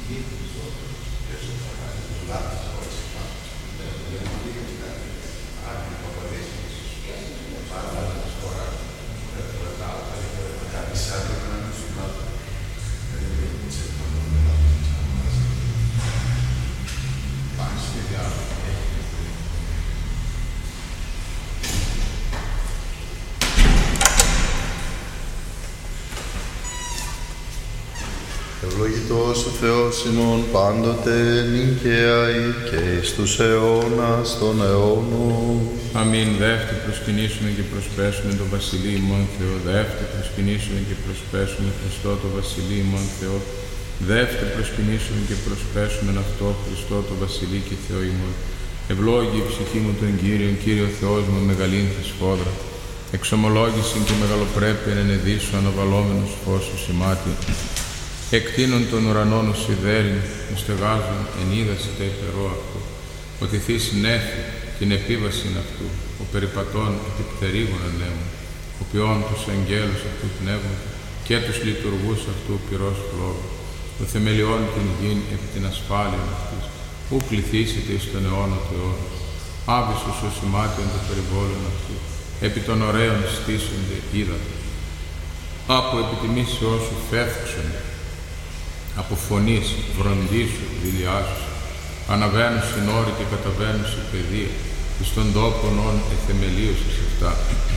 Ευλογητός ο Θεός ημών πάντοτε νικαία και εις τους αιώνας των αιώνων. Αμήν. Δεύτε προσκυνήσουμε και προσπέσουμε το Βασιλείο ημών Θεό. Δεύτε προσκυνήσουμε και προσπέσουμε Χριστό το Βασιλείο ημών Θεό. Δεύτε προσκυνήσουμε και προσπέσουμε αυτό Χριστό το Βασιλείο και Θεό ημών. Ευλόγη η ψυχή μου τον Κύριον, Κύριο Θεός μου, μεγαλύνθη σφόδρα. Εξομολόγηση και μεγαλοπρέπεια ενεδίσου αναβαλόμενος φως ημάτι. Εκτείνων των ουρανών ως σιδέριν, μου στεγάζουν εν είδαση τα υπερό αυτού. Ότι θείς νέφη την επίβασιν αυτού, ο περιπατών επιπτερίγων ανέμων, ο ποιών τους αγγέλους αυτού πνεύματα και τους λειτουργούς αυτού πυρός φλόγου. Ο θεμελιών την γην επί την ασφάλεια αυτής, ου πληθήσετε εις τον αιώνα του αιώνας. Άβυσος ως ημάτιον το περιβόλων αυτού, επί των ωραίων στήσονται ύδατα. Από επιτιμήσεώς σου φεύξονται, από φωνής βροντίσου δηλιάζους, αναβαίνουν στην όρη και καταβαίνουν σε παιδεία, εις των τόπων όν εθεμελίωσης αυτά.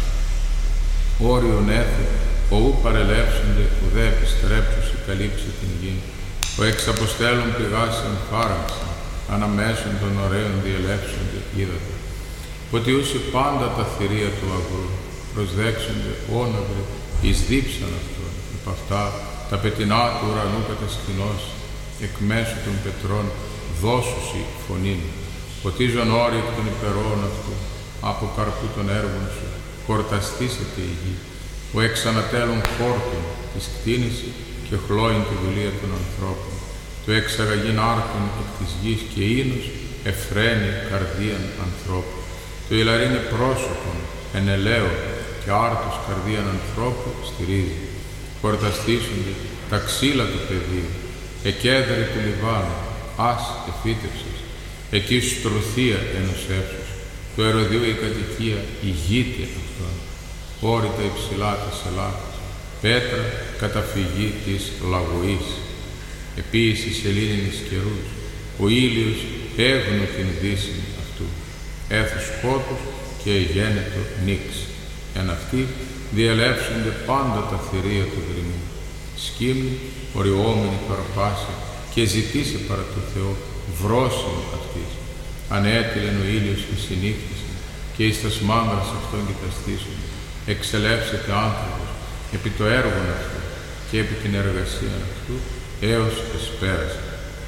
Όριον έθε, ο ου παρελεύσονται, ουδέ επιστρέψουσι καλύψει την γη, ο εξαποστέλων πηγάς εμφάραξαν, αναμέσων των ωραίων διελεύσονται είδατε. Ποτιούσι πάντα τα θηρία του αγρού, προσδέξονται όναυροι, εις δίψαν αυτόν, υπ' αυτά τα πετεινά του ουρανού κατασκηνώσει, εκ μέσου των πετρών δώσουσι φωνήν. Ποτίζον όροι εκ των υπερών αυτού, από καρπού των έργων σου, χορταστήσεται η γη, που εξανατέλουν χόρτων της κτίνηση και χλώην τη δουλεία των ανθρώπων, το εξαγαγήν άρτων εκ της γης και ίνος εφραίνει καρδίαν ανθρώπου. Το ηλαρίνε πρόσωπον εν ελαίο και άρτος καρδίαν ανθρώπου στηρίζει. Χορταστήσονται τα ξύλα του πεδίου, εκέδρη του Λιβάνου, ας εφύτευσες, εκεί στρωθία ενωσέψους, του ερωδίου η κατοικία ηγείται αυτόν, όρητα υψηλά της Ελλάδας, πέτρα καταφυγή της λαγωής, επίσης σελήνινης καιρούς, ο ήλιος έγνω την δύση αυτού, έθους σκότους και γένετο νίξ, εν αυτοί διελεύσονται πάντα τα θηρία του δρυμού. Σκύμνη, οριόμενη παραπάση και ζητήσε παρά το Θεό βρόσιμη αυτής. Ανέτειλεν ο ήλιος και συνύχτησε και εις τας μάγρας αυτών και τα στήσουν. Εξελεύσεται άνθρωπος επί το έργον αυτού και επί την εργασία αυτού έως εσπέρασε.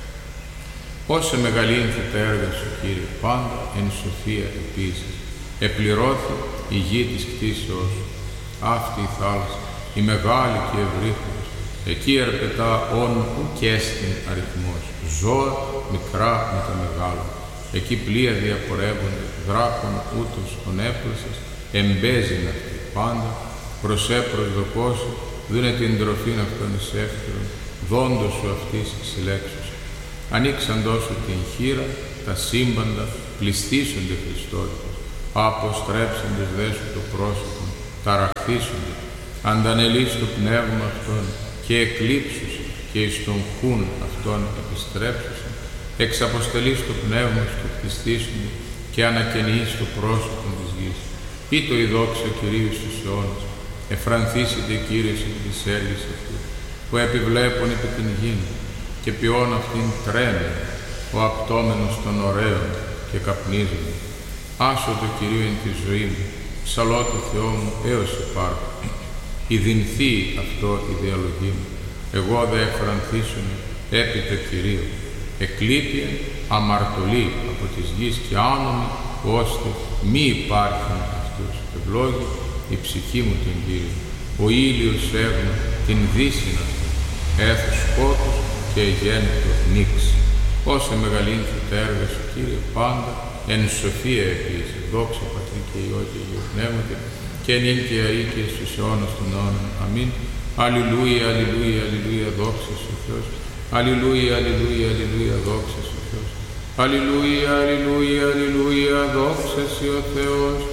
Όσε μεγαλύνθη τα έργα σου, Κύριε, πάντα εν σοφία επίσης. Επληρώθη η γη της κτήσεώς σου. Αυτή η θάλασσα, η μεγάλη και ευρύχωρος, εκεί ερπετά όν ουκ έστιν αριθμός, ζώα μικρά με τα μεγάλα. Εκεί πλοία διαπορεύονται, δράκων ούτως τον έπλασες, εμπέζειν αυτή πάντα, προσέ προσδοκώσει, δούνε την τροφήν αυτών εις εύκαιρον, δόντος σου αυτής συλλέξους. Ανοίξαντός σου την χείρα, τα σύμπαντα πληστήσονται Χριστόρικος, αποστρέψαντες δε σου το πρόσωπο, ταραχθήσονται, αντανελείς το πνεύμα αυτών και εκλείψους και εις τον χούν αυτών επιστρέψους, εξαποστελείς το πνεύμα σου και κτιστήσονται και ανακαινείς το πρόσωπο της γης. Ήτο η δόξα Κυρίου στους αιώνας, εφρανθήσετε Κύριος επί της έργης αυτού, που επιβλέπουν επί την γην και ποιόν αυτήν τρέμει, ο απτόμενος των ωραίων και καπνίζονται. Άσω το Κυρίο εν τη ζωή μου, ψαλώ το Θεό μου έως υπάρχω. Ιδυνθεί αυτό η διαλογή μου, εγώ δε εφρανθήσομαι έπει το Κυρίο. Εκλείπει αμαρτωλή από της γης και άνομη, ώστε μη υπάρχουν αυτούς. Ευλόγη η ψυχή μου τον Κύριο. Ο ήλιος έγνω την δύσιν αυτού, έθους σκότους και γέννητο νίξ. Όσε μεγαλύνθη τα έργα σου, Κύριε, πάντα εν σοφία επίσης. Δόξα Πατρί και Υιό και Αγίου Πνεύματι, και νυν και αεί και στους αιώνας των αιώνων. Αμήν. Αλληλούια, αλληλούια, αλληλούια, δόξα σου Θεός. Αλληλούια, αλληλούια, αλληλούια, δόξα σου ο Θεός. Αλληλούια, αλληλούια, αλληλούια, δόξα σου ο Θεός.